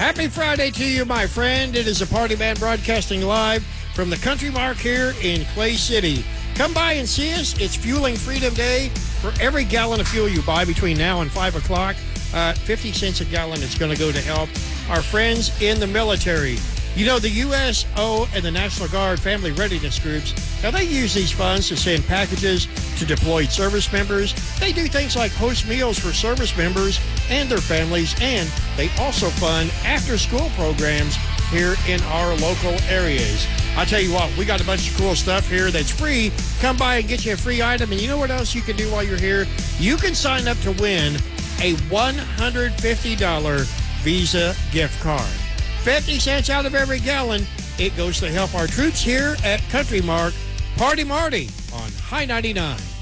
Happy Friday to you, my friend. It is a Party Man broadcasting live from the Country Mark here in Clay City. Come by and see us. It's Fueling Freedom Day. For every gallon of fuel you buy between now and 5 o'clock, 50 cents a gallon is going to go to help our friends in the military. You know, the USO and the National Guard Family Readiness Groups, now they use these funds to send packages to deployed service members. They do things like host meals for service members and their families, and they also fund after-school programs here in our local areas. I'll tell you what, we got a bunch of cool stuff here that's free. Come by and get you a free item, and you know what else you can do while you're here? You can sign up to win a $150 Visa gift card. 50 cents out of every gallon. It goes to help our troops here at Country Mark. Party Marty on High 99.